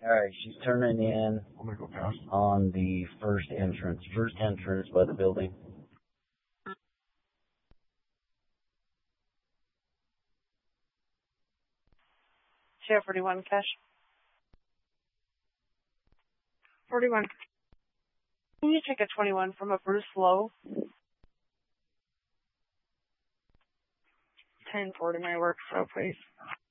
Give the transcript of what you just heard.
Alright, she's turning in I'm gonna go past. on the first entrance. First entrance by the building. Share 41, cash. 41. Can you take a 21 from a Bruce Lowe? 1040 my work, so please.